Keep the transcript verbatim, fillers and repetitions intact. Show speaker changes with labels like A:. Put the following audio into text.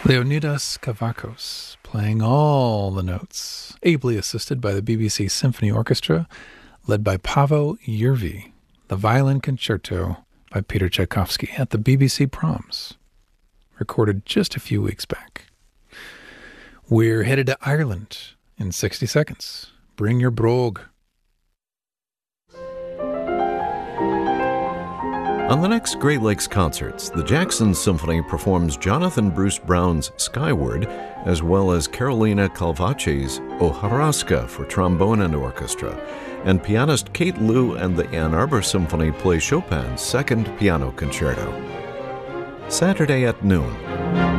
A: Leonidas Kavakos, playing all the notes, ably assisted by the B B C Symphony Orchestra, led by Paavo Järvi, the violin concerto by Peter Tchaikovsky at the B B C Proms, recorded just a few weeks back. We're headed to Ireland in sixty seconds. Bring your brogue.
B: On the next Great Lakes Concerts, the Jackson Symphony performs Jonathan Bruce Brown's Skyward, as well as Carolina Calvace's O Horaska for trombone and orchestra, and pianist Kate Liu and the Ann Arbor Symphony play Chopin's Second Piano Concerto. Saturday at noon.